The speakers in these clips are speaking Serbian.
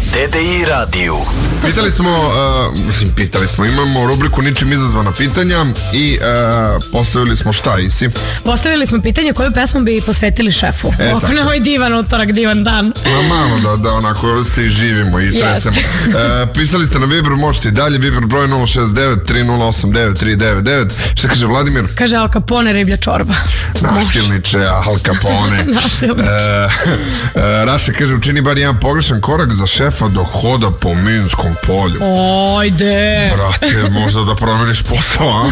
TDI radiju. Pitali smo, imamo rubriku ničim izazvana pitanja i postavili smo šta, Isi? Postavili smo pitanje koju pesmu bi posvetili šefu. Oko na ovaj divan utorak, divan dan. Malo da onako se i živimo i stresemo. Pisali ste na Viber, možete i dalje, Viber broj 069 3089 399. Šta kaže Vladimir? Kaže Al Capone, riblja čorba. Nasilniče, Al Capone. Raša kaže, učini bar jedan pogrešan korak za šefa dok hoda po Minskom polju. Ojde. Brate, možda da promeniš posao, a?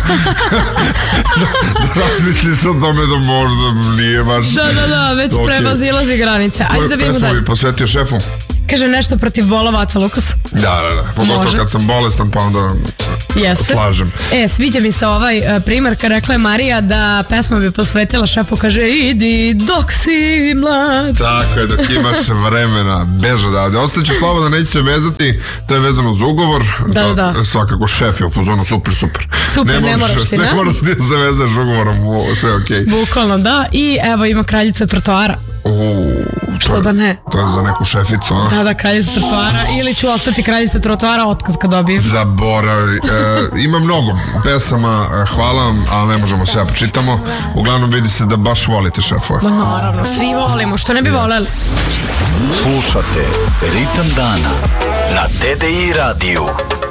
Da razmisliš o tome da možda nije baš... Da, već prevazilazi granice. Ajde da vidimo da... Pesmu bi posvetio šefu? Kaže nešto protiv bolova Aca Lukas. Da. Pogotovo kad sam bolestan, pa onda slažem. Sviđa mi se ovaj primarka, rekla je Marija da pesma bi posvetila šefu, kaže idi dok si mlad. Tako je, dok imaš vremena, bež odavde. Ostaću slobodan, neću se vezati, to je vezano za ugovor. Da. Svakako šef je u pozonu super. Super, ne moraš ti, ne? Ne moraš ti da se vezaš ugovorom, sve okej. Bukvalno, da. I evo ima kraljica trotoara. Što da ne? To je za neku šeficu, a? Da, kraljica trotoara. Ili ću ostati kraljica trotoara, otkaz kad dobijem. Zaboravi. Ima mnogo pesama, hvala vam, ali ne možemo sve počitamo. Uglavnom vidi se da baš volite šefove. Naravno, svi volimo, što ne bi voleli. Slušate Ritam dana na TDI radiju.